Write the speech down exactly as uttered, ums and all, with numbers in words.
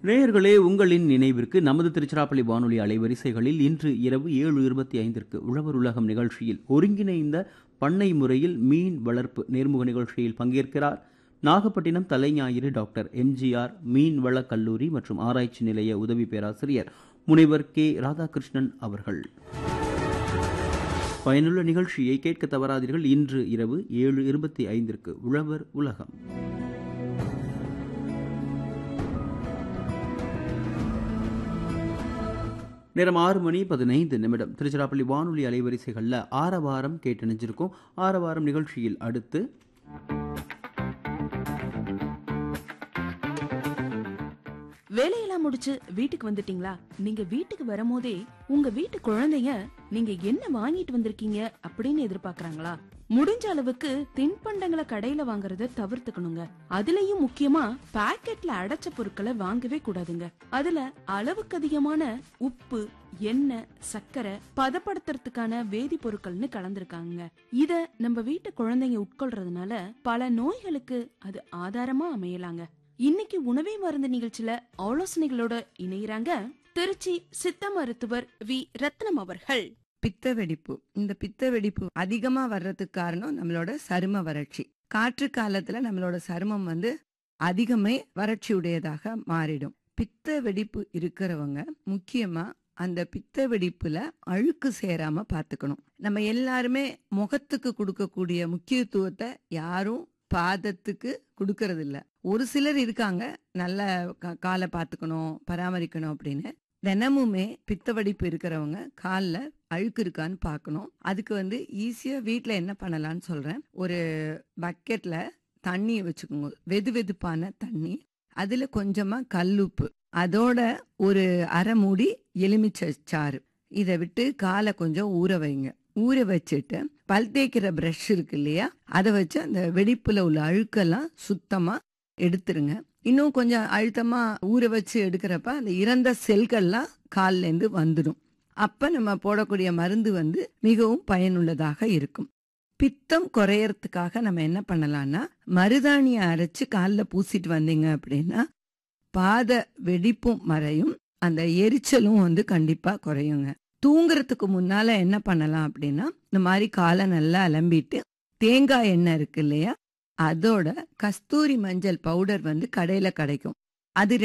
நேயர்களே, உங்களின் நினைவிற்கு நமது திருச்சிராப்பள்ளி வானொலி அலைவரிசைகளில் இன்று இரவு ஏழு இருபத்தி ஐந்திற்கு உழவர் உலகம் நிகழ்ச்சியில் ஒருங்கிணைந்த பண்ணை முறையில் மீன் வளர்ப்பு நேர்முக நிகழ்ச்சியில் பங்கேற்கிறார் நாகப்பட்டினம் தலைஞாயிறு டாக்டர் எம்ஜிஆர் மீன்வள கல்லூரி மற்றும் ஆராய்ச்சி நிலைய உதவி பேராசிரியர் முனைவர் கே ராதாகிருஷ்ணன் அவர்கள். பயனுள்ள நிகழ்ச்சியை கேட்க தவறாதீர்கள். இன்று இரவு ஏழு இருபத்தி ஐந்திற்கு உழவர் உலகம். நேரம் ஆறு மணி பதினைந்து நிமிடம். திருச்சிராப்பள்ளி வானொலி அலைவரிசைகளில் ஆரவாரம் கேட்டு நினைஞ்சிருக்கோம். ஆரவாரம் நிகழ்ச்சியில் அடுத்து வேலையெல்லாம் முடிச்சு வீட்டுக்கு வந்துட்டீங்களா? நீங்க வீட்டுக்கு வரும்போதே உங்க வீட்டு குழந்தைங்க நீங்க என்ன வாங்கிட்டு வந்திருக்கீங்க அப்படின்னு எதிர்பார்க்கறாங்களா? முடிஞ்ச அளவுக்கு தின்பண்டங்களை கடையில வாங்குறத தவிர்த்துக்கணுங்க. அதுலயும் முக்கியமா பாக்கெட்ல அடைச்ச பொருட்களை வாங்கவே கூடாதுங்க. அதுல அளவுக்கு அதிகமான உப்பு, எண்ணெய், சர்க்கரை, பதப்படுத்துறதுக்கான வேதிப்பொருட்கள்னு கலந்துருக்காங்க. இத நம்ம வீட்டு குழந்தைங்க உட்கொள்றதுனால பல நோய்களுக்கு அது ஆதாரமா அமையலாங்க. இன்னைக்கு உணவே மருந்து நிகழ்ச்சியில ஆலோசனைகளோட இணையறாங்க திருச்சி சித்த மருத்துவர் வி ரத்னம் அவர்கள். பித்த வெடிப்பு. இந்த பித்த வெடிப்பு அதிகமா வர்றதுக்கு காரணம் நம்மளோட சரும வறட்சி. காற்று காலத்துல நம்மளோட சருமம் வந்து அதிகமே வறட்சி உடையதாக மாறிடும். பித்த வெடிப்பு இருக்கிறவங்க முக்கியமா அந்த பித்த வெடிப்புல அழுக்கு சேராம பாத்துக்கணும். நம்ம எல்லாருமே முகத்துக்கு கொடுக்கக்கூடிய முக்கியத்துவத்தை யாரும் பாதத்துக்கு கொடுக்கறது இல்ல. ஒரு சிலர் இருக்காங்க நல்ல காலை பாத்துக்கணும், பராமரிக்கணும் அப்படின்னு. தினமுமே பித்த வெடிப்பு இருக்கிறவங்க கால்ல அழுக்கு இருக்கான்னு பாக்கணும். அதுக்கு வந்து ஈஸியா வீட்டுல என்ன பண்ணலாம்னு சொல்றேன். ஒரு பக்கெட்ல தண்ணியை வச்சுக்கோங்க, வெது வெதுப்பான தண்ணி. அதுல கொஞ்சமா கல்லுப்பு, அதோட ஒரு அரை மூடி எலுமிச்சை சாறு, இதை விட்டு காலை கொஞ்சம் ஊற வைங்க. ஊற வச்சுட்டு பல் தேய்க்கிற பிரஷ் இருக்கு இல்லையா, அதை வச்சு அந்த வெடிப்புல உள்ள அழுக்கெல்லாம் சுத்தமா எடுத்துருங்க. இன்னும் கொஞ்சம் அழுத்தமா ஊற வச்சு எடுக்கிறப்ப அந்த இறந்த செல்கள்லாம் கால்ல இருந்து வந்துடும். அப்ப நம்ம போடக்கூடிய மருந்து வந்து மிகவும் பயனுள்ளதாக இருக்கும். பித்தம் குறையறதுக்காக நம்ம என்ன பண்ணலாம்னா, மருதாணியை அரைச்சு காலில் பூசிட்டு வந்தீங்க அப்படின்னா பாத வெடிப்பும் மறையும், அந்த எரிச்சலும் வந்து கண்டிப்பா குறையுங்க. தூங்குறதுக்கு முன்னால என்ன பண்ணலாம் அப்படின்னா, இந்த மாதிரி காலை நல்லா அலம்பிட்டு தேங்காய் எண்ணெய் இருக்கு இல்லையா, அதோட கஸ்தூரி மஞ்சள் பவுடர் வந்து கடையில கிடைக்கும். அது